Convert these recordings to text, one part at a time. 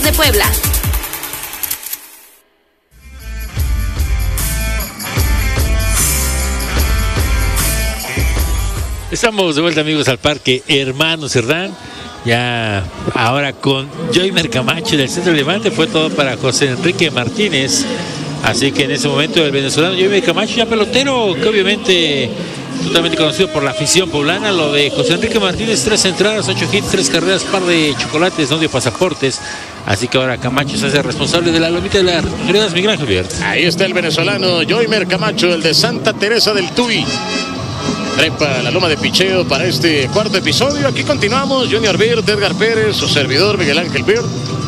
de Puebla. Estamos de vuelta, amigos, al Parque Hermano Cerdán. Ya ahora con Joymer Camacho del Centro de Levante. Fue todo para José Enrique Martínez. Así que en ese momento el venezolano Joymer Camacho, ya pelotero, que obviamente totalmente conocido por la afición poblana. Lo de José Enrique Martínez: 3 entradas, 8 hits, 3 carreras, par de chocolates, no dio pasaportes. Así que ahora Camacho se hace responsable de la lomita de las gradas, Miguel Ángel Vier. Ahí está el venezolano Joymer Camacho, el de Santa Teresa del Tuy. Trepa la loma de picheo para este cuarto episodio. Aquí continuamos, Junior Bird, Edgar Pérez, su servidor Miguel Ángel Bird.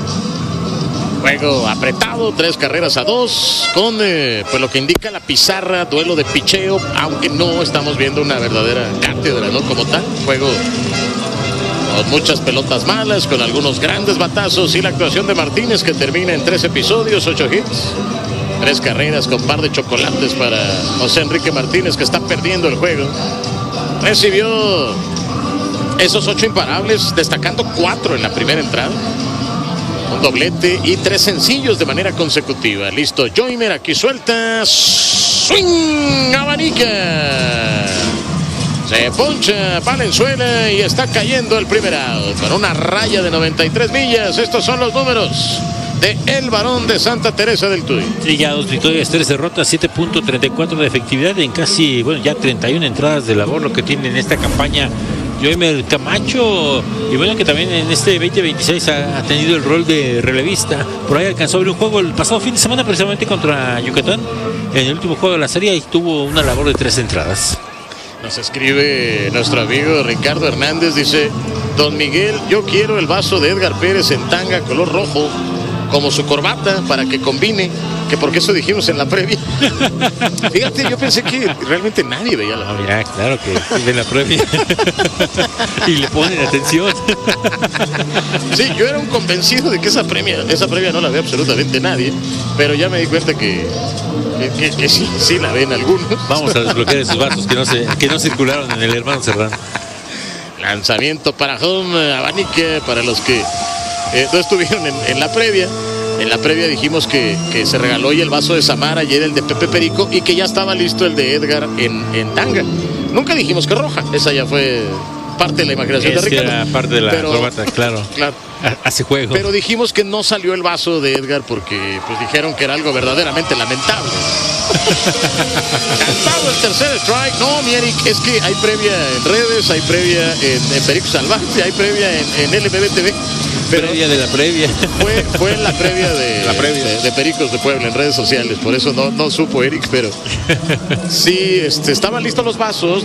Juego apretado, 3 carreras a 2, con pues lo que indica la pizarra, duelo de picheo, aunque no estamos viendo una verdadera cátedra, ¿no? Como tal, juego con muchas pelotas malas, con algunos grandes batazos, y la actuación de Martínez, que termina en 3 episodios, 8 hits, 3 carreras con par de chocolates para José Enrique Martínez, que está perdiendo el juego. Recibió esos 8 imparables, destacando 4 en la primera entrada. Un doblete y 3 sencillos de manera consecutiva. Listo, Joymer aquí suelta. Swing, abanica. Se poncha Valenzuela y está cayendo el primer out. Con una raya de 93 millas. Estos son los números de el varón de Santa Teresa del Tuy. Sí, ya 2 victorias, 3 derrotas, 7.34 de efectividad en casi, bueno, ya 31 entradas de labor, lo que tiene en esta campaña Joymer Camacho. Y bueno, que también en este 2026 ha tenido el rol de relevista. Por ahí alcanzó a abrir un juego el pasado fin de semana, precisamente contra Yucatán, en el último juego de la serie, y tuvo una labor de 3 entradas. Nos escribe nuestro amigo Ricardo Hernández, dice: Don Miguel, yo quiero el vaso de Edgar Pérez en tanga color rojo, como su corbata, para que combine, que porque eso dijimos en la previa. Fíjate, yo pensé que realmente nadie veía la previa. Mira, claro que ven la previa y le ponen atención. Sí, yo era un convencido de que esa previa no la ve absolutamente nadie, pero ya me di cuenta que sí la ven algunos. Vamos a desbloquear esos vasos que no circularon en el Hermano Cerdán. Lanzamiento para home, abanica, para los que no estuvieron en la previa. En la previa dijimos que se regaló y el vaso de Samara y era el de Pepe Perico, y que ya estaba listo el de Edgar en tanga. Nunca dijimos que roja, esa ya fue parte de la imaginación de Ricardo. Era parte de la corbata, claro. Hace juego. Pero dijimos que no salió el vaso de Edgar porque pues dijeron que era algo verdaderamente lamentable. Cantado el tercer strike. No, mi Eric, es que hay previa en redes, hay previa en Perico Salvaje, hay previa en LBB TV. Pero previa de la previa. Fue en la previa de Pericos de Puebla en redes sociales, por eso no supo Eric, pero sí, estaban listos los vasos.